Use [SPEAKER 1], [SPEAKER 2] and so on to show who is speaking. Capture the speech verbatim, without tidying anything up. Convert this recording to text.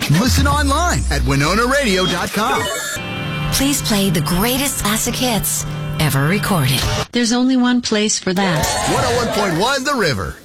[SPEAKER 1] Listen online at winona radio dot com.
[SPEAKER 2] Please play the greatest classic hits ever recorded. There's only one place for that.
[SPEAKER 1] one oh one point one The River.